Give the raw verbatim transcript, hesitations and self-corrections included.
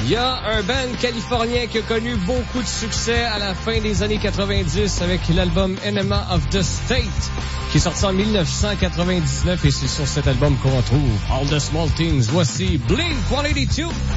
Il y a un band californien qui a connu beaucoup de succès à la fin des années quatre-vingt-dix avec l'album Enema of the State qui est sorti en dix-neuf cent quatre-vingt-dix-neuf et c'est sur cet album qu'on retrouve All the Small Things. Voici Blink cent quatre-vingt-deux.